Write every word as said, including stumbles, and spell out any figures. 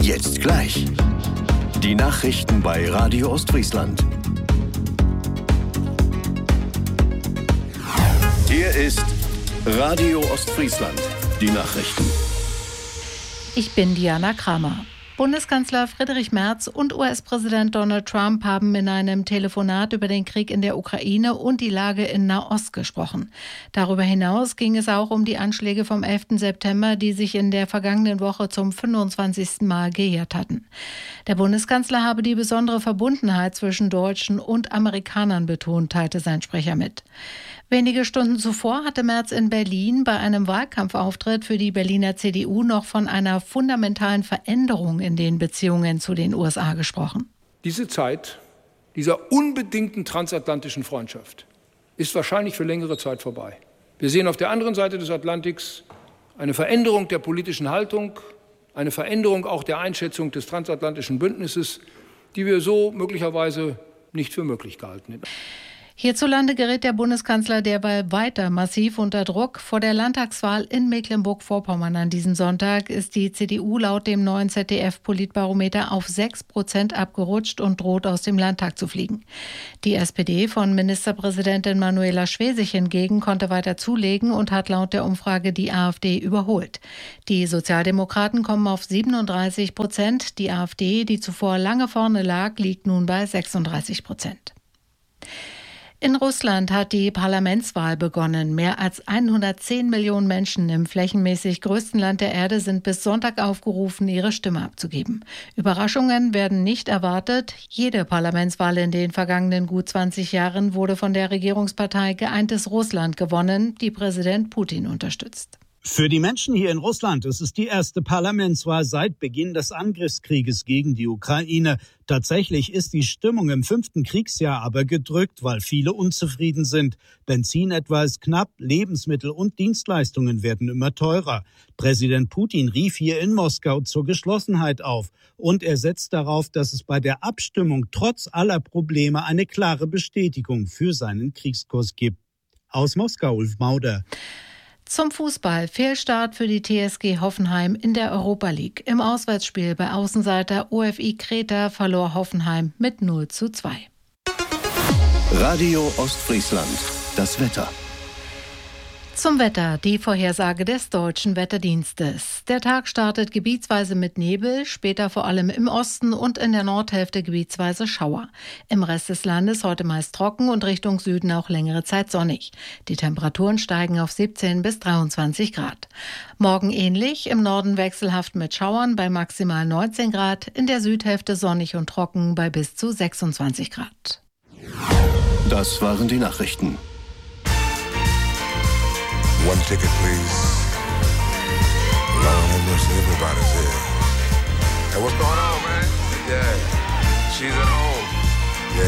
Jetzt gleich. Die Nachrichten bei Radio Ostfriesland. Hier ist Radio Ostfriesland. Die Nachrichten. Ich bin Diana Kramer. Bundeskanzler Friedrich Merz und U S-Präsident Donald Trump haben in einem Telefonat über den Krieg in der Ukraine und die Lage in Nahost gesprochen. Darüber hinaus ging es auch um die Anschläge vom elften September, die sich in der vergangenen Woche zum fünfundzwanzigsten Mal gejährt hatten. Der Bundeskanzler habe die besondere Verbundenheit zwischen Deutschen und Amerikanern betont, teilte sein Sprecher mit. Wenige Stunden zuvor hatte Merz in Berlin bei einem Wahlkampfauftritt für die Berliner C D U noch von einer fundamentalen Veränderung in den Beziehungen zu den U S A gesprochen. Diese Zeit dieser unbedingten transatlantischen Freundschaft ist wahrscheinlich für längere Zeit vorbei. Wir sehen auf der anderen Seite des Atlantiks eine Veränderung der politischen Haltung, eine Veränderung auch der Einschätzung des transatlantischen Bündnisses, die wir so möglicherweise nicht für möglich gehalten hätten. Hierzulande gerät der Bundeskanzler derweil weiter massiv unter Druck. Vor der Landtagswahl in Mecklenburg-Vorpommern an diesem Sonntag ist die C D U laut dem neuen Z D F-Politbarometer auf sechs Prozent abgerutscht und droht aus dem Landtag zu fliegen. Die S P D von Ministerpräsidentin Manuela Schwesig hingegen konnte weiter zulegen und hat laut der Umfrage die AfD überholt. Die Sozialdemokraten kommen auf siebenunddreißig Prozent. Die AfD, die zuvor lange vorne lag, liegt nun bei sechsunddreißig Prozent. In Russland hat die Parlamentswahl begonnen. Mehr als hundertzehn Millionen Menschen im flächenmäßig größten Land der Erde sind bis Sonntag aufgerufen, ihre Stimme abzugeben. Überraschungen werden nicht erwartet. Jede Parlamentswahl in den vergangenen gut zwanzig Jahren wurde von der Regierungspartei Geeintes Russland gewonnen, die Präsident Putin unterstützt. Für die Menschen hier in Russland ist es die erste Parlamentswahl seit Beginn des Angriffskrieges gegen die Ukraine. Tatsächlich ist die Stimmung im fünften Kriegsjahr aber gedrückt, weil viele unzufrieden sind. Benzin etwa ist knapp, Lebensmittel und Dienstleistungen werden immer teurer. Präsident Putin rief hier in Moskau zur Geschlossenheit auf. Und er setzt darauf, dass es bei der Abstimmung trotz aller Probleme eine klare Bestätigung für seinen Kriegskurs gibt. Aus Moskau, Ulf Mauder. Zum Fußball. Fehlstart für die T S G Hoffenheim in der Europa League. Im Auswärtsspiel bei Außenseiter O F I Kreta verlor Hoffenheim mit null zu zwei. Radio Ostfriesland. Das Wetter. Zum Wetter, die Vorhersage des Deutschen Wetterdienstes. Der Tag startet gebietsweise mit Nebel, später vor allem im Osten und in der Nordhälfte gebietsweise Schauer. Im Rest des Landes heute meist trocken und Richtung Süden auch längere Zeit sonnig. Die Temperaturen steigen auf siebzehn bis dreiundzwanzig Grad. Morgen ähnlich, im Norden wechselhaft mit Schauern bei maximal neunzehn Grad, in der Südhälfte sonnig und trocken bei bis zu sechsundzwanzig Grad. Das waren die Nachrichten. One ticket, please. Lord have mercy, everybody's here. Hey, what's going on, man? Yeah, she's at home.